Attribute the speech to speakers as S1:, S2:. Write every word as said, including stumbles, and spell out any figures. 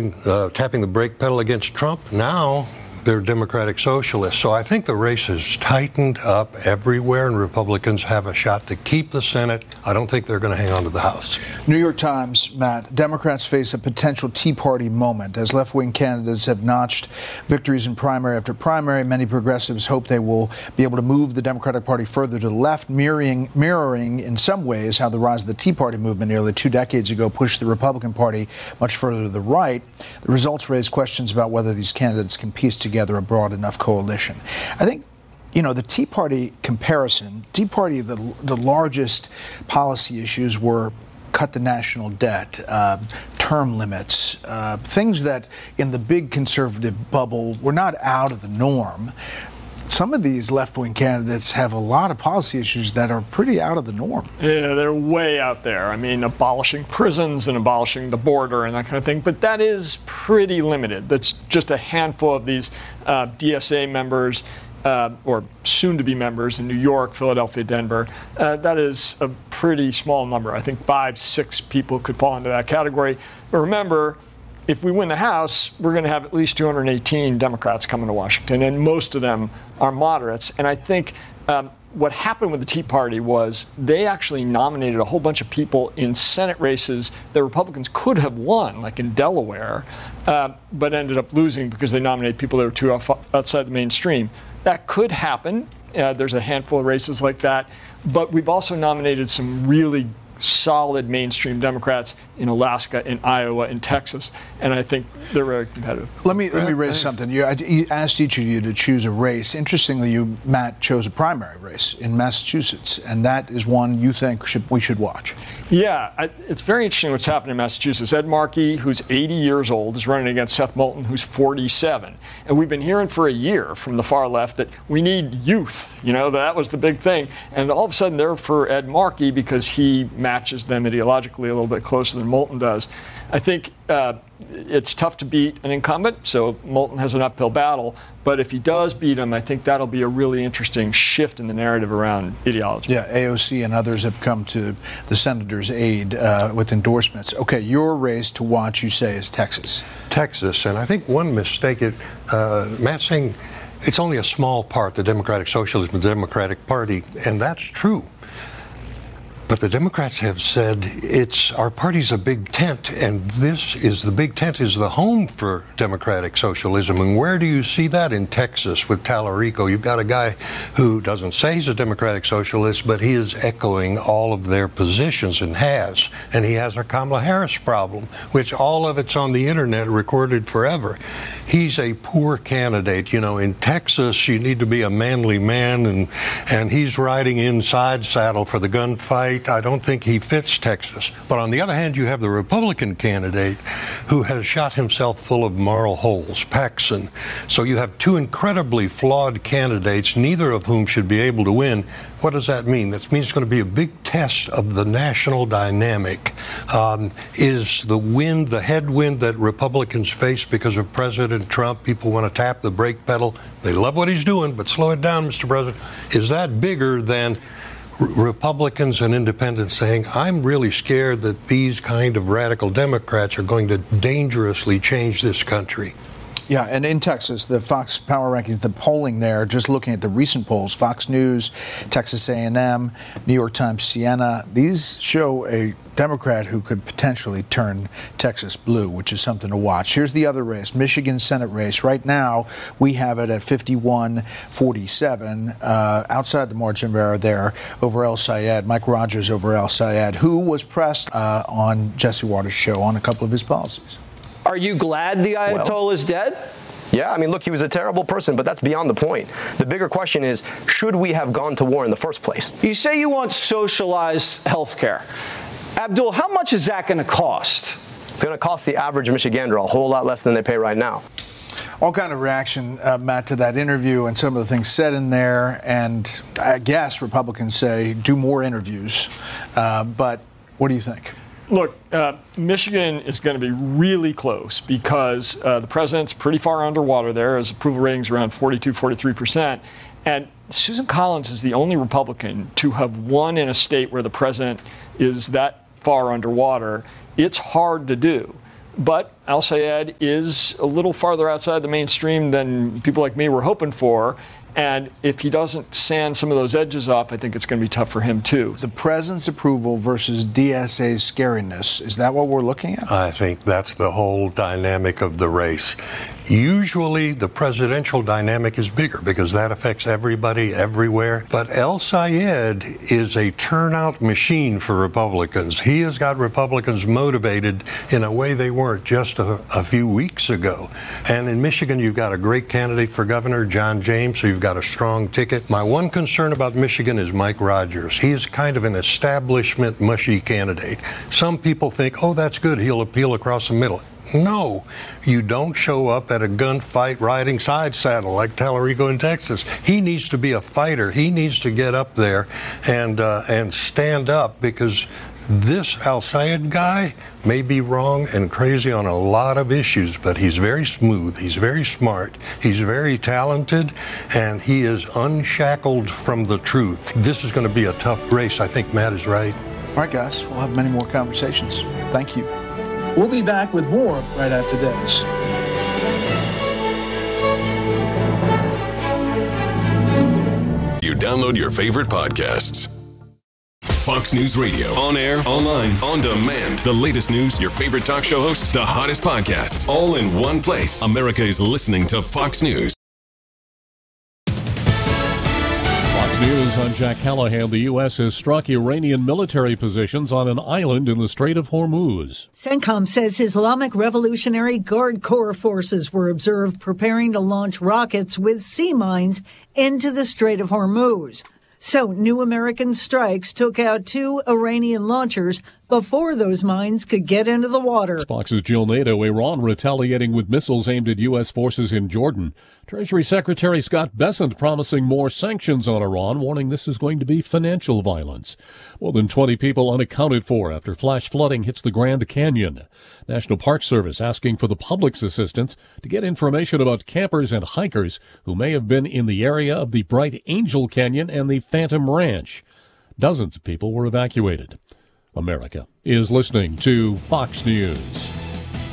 S1: tapping uh, tapping the brake pedal against Trump. Now they're Democratic Socialists. So I think the race has tightened up everywhere, and Republicans have a shot to keep the Senate. I don't think they're going to hang on to the House.
S2: New York Times, Matt, Democrats face a potential Tea Party moment as left-wing candidates have notched victories in primary after primary. Many progressives hope they will be able to move the Democratic Party further to the left, mirroring, mirroring in some ways how the rise of the Tea Party movement nearly two decades ago pushed the Republican Party much further to the right. The results raise questions about whether these candidates can piece together a broad enough coalition. I think, you know, the Tea Party comparison, Tea Party, the, the largest policy issues were cut the national debt, uh, term limits, uh, things that in the big conservative bubble were not out of the norm. Some of these left-wing candidates have a lot of policy issues that are pretty out of the norm.
S3: Yeah, they're way out there. I mean, abolishing prisons and abolishing the border and that kind of thing. But that is pretty limited. That's just a handful of these uh, D S A members uh, or soon-to-be members in New York, Philadelphia, Denver. Uh, that is a pretty small number. I think five, six people could fall into that category. But remember, if we win the House, we're going to have at least two hundred eighteen Democrats coming to Washington, and most of them are moderates. And I think um, what happened with the Tea Party was they actually nominated a whole bunch of people in Senate races that Republicans could have won, like in Delaware, uh, but ended up losing because they nominated people that were too off, outside the mainstream. That could happen. Uh, there's a handful of races like that. But we've also nominated some really solid mainstream Democrats in Alaska, in Iowa, in Texas, and I think they're very competitive.
S2: Let me let me raise something. You, I asked each of you to choose a race. Interestingly, you, Matt, chose a primary race in Massachusetts, and that is one you think should, we should watch.
S3: Yeah, I, it's very interesting what's happening in Massachusetts. Ed Markey, who's eighty years old, is running against Seth Moulton, who's forty-seven. And we've been hearing for a year from the far left that we need youth. You know, that was the big thing. And all of a sudden they're for Ed Markey because he matches them ideologically a little bit closer than Moulton does. I think uh, it's tough to beat an incumbent, so Moulton has an uphill battle. But if he does beat him, I think that'll be a really interesting shift in the narrative around ideology.
S2: Yeah, A O C and others have come to the senator's aid uh, with endorsements. Okay, your race to watch, you say, is Texas.
S1: Texas, and I think one mistake, it, uh, Matt's saying it's only a small part, the Democratic Socialism, the Democratic Party, and that's true. But the Democrats have said it's our party's a big tent, and this is the big tent is the home for democratic socialism. And where do you see that? In Texas with Tallarico. You've got a guy who doesn't say he's a democratic socialist, but he is echoing all of their positions and has. And he has a Kamala Harris problem, which all of it's on the internet recorded forever. He's a poor candidate. You know, in Texas, you need to be a manly man, and and he's riding inside saddle for the gunfight. I don't think he fits Texas. But on the other hand, you have the Republican candidate who has shot himself full of moral holes, Paxson. So you have two incredibly flawed candidates, neither of whom should be able to win. What does that mean? That means it's going to be a big test of the national dynamic. Um, is the wind, the headwind that Republicans face because of President Trump, people want to tap the brake pedal. They love what he's doing, but slow it down, Mister President. Is that bigger than Republicans and independents saying, I'm really scared that these kind of radical Democrats are going to dangerously change this country?
S2: Yeah, and in Texas, the Fox Power Rankings, the polling there, just looking at the recent polls, Fox News, Texas A and M, New York Times, Siena, these show a Democrat who could potentially turn Texas blue, which is something to watch. Here's the other race, Michigan Senate race. Right now, we have it at fifty-one forty-seven, uh, outside the margin of error there over El Sayed, Mike Rogers over El Sayed, who was pressed uh, on Jesse Waters' show on a couple of his policies.
S4: Are you glad the Ayatollah well, is dead? Yeah, I mean, look, he was a terrible person, but that's beyond the point. The bigger question is, should we have gone to war in the first place?
S5: You say you want socialized health care. Abdul, how much is that going to cost?
S4: It's going to cost the average Michigander a whole lot less than they pay right now.
S2: All kind of reaction, uh, Matt, to that interview and some of the things said in there. And I guess Republicans say do more interviews. Uh, but what do you think?
S3: Look, uh, Michigan is going to be really close because uh, the president's pretty far underwater there. His approval rating's around forty-two, forty-three percent. And Susan Collins is the only Republican to have won in a state where the president is that far underwater. It's hard to do. but Al-Sayed is a little farther outside the mainstream than people like me were hoping for. And if he doesn't sand some of those edges off, I think it's going to be tough for him, too.
S2: The president's approval versus D S A's scariness, is that what we're looking at?
S1: I think that's the whole dynamic of the race. Usually the presidential dynamic is bigger because that affects everybody everywhere. But El-Sayed is a turnout machine for Republicans. He has got Republicans motivated in a way they weren't just a, a few weeks ago. And in Michigan, you've got a great candidate for governor, John James, so you've got a strong ticket. My one concern about Michigan is Mike Rogers. He is kind of an establishment mushy candidate. Some people think, oh, that's good, he'll appeal across the middle. No, you don't show up at a gunfight riding side saddle like Tallarico in Texas. He needs to be a fighter. He needs to get up there and uh, and stand up, because this Al-Sayed guy may be wrong and crazy on a lot of issues, but he's very smooth, he's very smart, he's very talented, and he is unshackled from the truth. This is going to be a tough race. I think Matt is right.
S2: All right, guys, we'll have many more conversations. Thank you. We'll be back with more right after this.
S6: You download your favorite podcasts. Fox News Radio. On air, online, on demand. The latest news, your favorite talk show hosts, the hottest podcasts, all in one place. America is listening to Fox News.
S7: News, I'm Jack Callahan. The U S has struck Iranian military positions on an island in the Strait of Hormuz.
S8: CENTCOM says Islamic Revolutionary Guard Corps forces were observed preparing to launch rockets with sea mines into the Strait of Hormuz. So new American strikes took out two Iranian launchers before those mines could get into the water.
S7: Fox's Jill Nato. Iran retaliating with missiles aimed at U S forces in Jordan. Treasury Secretary Scott Bessent promising more sanctions on Iran, warning this is going to be financial violence. More than twenty people unaccounted for after flash flooding hits the Grand Canyon. National Park Service asking for the public's assistance to get information about campers and hikers who may have been in the area of the Bright Angel Canyon and the Phantom Ranch. Dozens of people were evacuated. America is listening to Fox News.